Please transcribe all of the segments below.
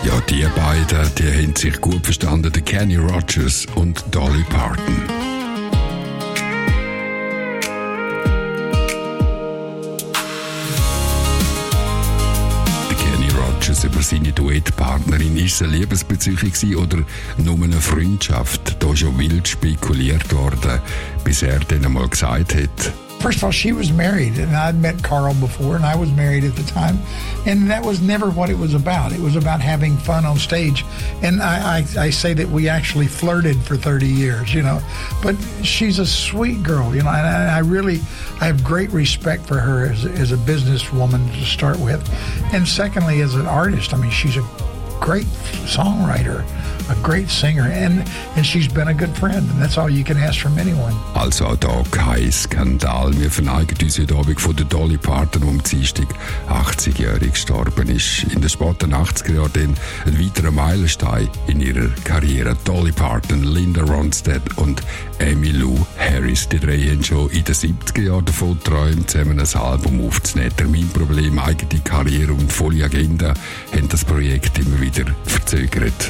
Ja, die beiden, die haben sich gut verstanden, der Kenny Rogers und Dolly Parton. Der Kenny Rogers über seine Duettpartnerin, ist es eine Liebesbeziehung oder nur eine Freundschaft? Da ist schon wild spekuliert worden, bis er dann einmal gesagt hat: First of all, she was married, and I'd met Carl before, and I was married at the time, and that was never what it was about. It was about having fun on stage, and I say that we actually flirted for 30 years, you know, but she's a sweet girl, you know, and I have great respect for her as a businesswoman to start with, and secondly, as an artist. I mean, she's a great songwriter, a great singer, and she's been a good friend, and that's all you can ask from anyone. Also auch da kein Skandal. Wir verneigen uns heute Abend von der Dolly Parton, die am Dienstag 80-jährig gestorben ist. In den späten 80er Jahren dann ein weiterer Meilenstein in ihrer Karriere. Dolly Parton, Linda Ronstadt und Emmylou Harris. Die drei haben schon in den 70er Jahren davon geträumt, zusammen ein Album aufzunehmen. Terminproblem, eigene Karriere und volle Agenda haben das Projekt immer wieder verzögert.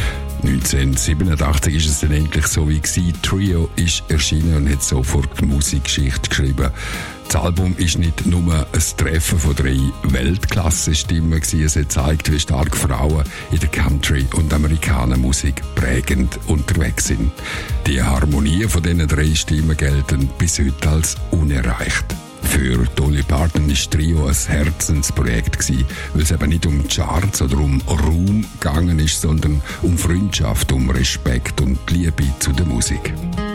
1987 ist es dann endlich so wie gewesen. Trio ist erschienen und hat sofort die Musikgeschichte geschrieben. Das Album ist nicht nur ein Treffen von 3 Weltklasse-Stimmen gewesen. Es hat gezeigt, wie stark Frauen in der Country- und Amerikanermusik prägend unterwegs sind. Die Harmonien von diesen 3 Stimmen gelten bis heute als unerreicht. Für Dolly Parton war Trio ein Herzensprojekt gewesen, weil es eben nicht um Charts oder um Ruhm gegangen ist, sondern um Freundschaft, um Respekt und Liebe zu der Musik.